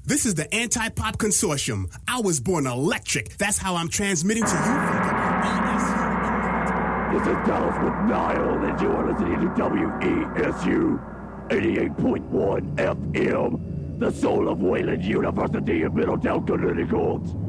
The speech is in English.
This is the Anti-Pop Consortium. I was born electric. That's how I'm transmitting to you from This is Dallas with Niall, and you are listening to WESU 88.1 FM, the soul of Wayland University in Middletown, Connecticut.